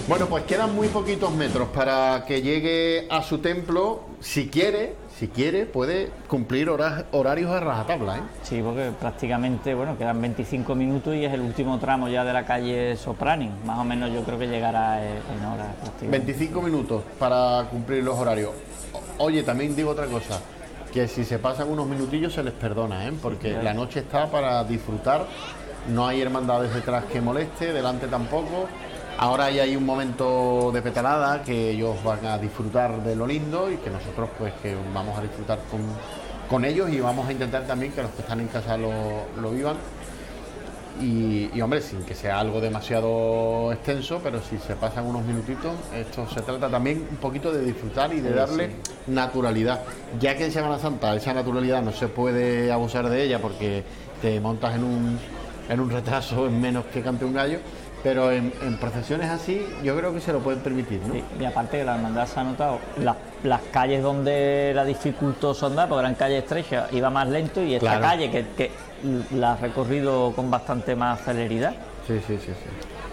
Bueno, pues quedan muy poquitos metros para que llegue a su templo. Si quiere, puede cumplir horarios a rajatabla, ¿eh? Sí, porque prácticamente, bueno, quedan 25 minutos y es el último tramo ya de la calle Soprani. Más o menos yo creo que llegará en hora. 25 minutos para cumplir los horarios. Oye, también digo otra cosa, que si se pasan unos minutillos se les perdona, ¿eh? Porque sí, la noche está para disfrutar, no hay hermandades detrás que moleste, delante tampoco. Ahora hay un momento de petalada que ellos van a disfrutar de lo lindo y que nosotros pues que vamos a disfrutar con ellos y vamos a intentar también que los que están en casa lo vivan. Y hombre, sin que sea algo demasiado extenso, pero si se pasan unos minutitos, esto se trata también un poquito de disfrutar y de darle naturalidad. Ya que en Semana Santa esa naturalidad no se puede abusar de ella porque te montas en un retraso en menos que cante un gallo, pero en procesiones así yo creo que se lo pueden permitir, ¿no? Sí, y aparte que la hermandad se ha notado, las calles donde la dificultosa andar, porque eran calles estrechas, iba más lento y esta calle que la ha recorrido con bastante más celeridad. Sí.